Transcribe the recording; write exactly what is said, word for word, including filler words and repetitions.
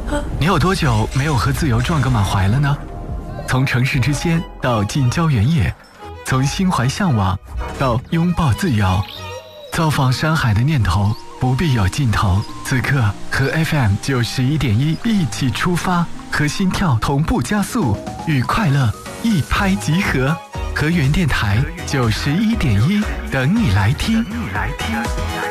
你有多久没有和自由撞个满怀了呢？从城市之间到近郊原野，从心怀向往到拥抱自由，造访山海的念头不必有尽头。此刻和 F M 九十一点一一起出发，和心跳同步加速，与快乐一拍即合。和原电台九十一点一等你来听。等你来听。